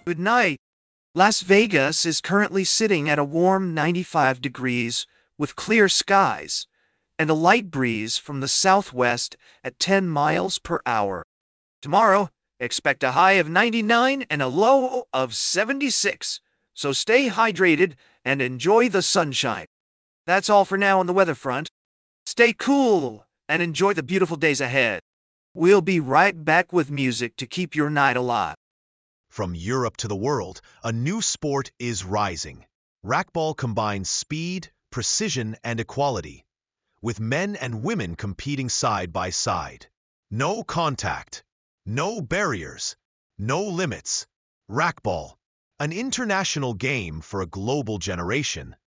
Good night. Las Vegas is currently sitting at a warm 95 degrees with clear skies and a light breeze from the southwest at 10 miles per hour. Tomorrow, expect a high of 99 and a low of 76, so stay hydrated and enjoy the sunshine. That's all for now on the weather front. Stay cool and enjoy the beautiful days ahead. We'll be right back with music to keep your night alive. From Europe to the world, a new sport is rising. Racquetball combines speed, precision, and equality, with men and women competing side by side. No contact, no barriers, no limits. Racquetball, an international game for a global generation.